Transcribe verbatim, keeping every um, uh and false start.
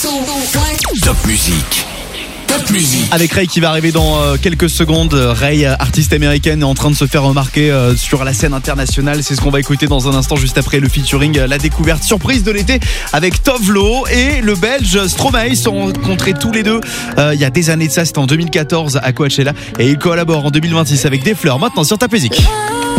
Top musique. Top musique. Avec Ray qui va arriver dans euh, quelques secondes. Ray, artiste américaine, est en train de se faire remarquer euh, sur la scène internationale. C'est ce qu'on va écouter dans un instant, juste après le featuring, euh, la découverte surprise de l'été avec Tovlo et le Belge Stromae. Ils se sont rencontrés tous les deux euh, il y a des années de ça. C'était en deux mille quatorze à Coachella et ils collaborent en deux mille vingt-six avec Des Fleurs. Maintenant sur Top Musique.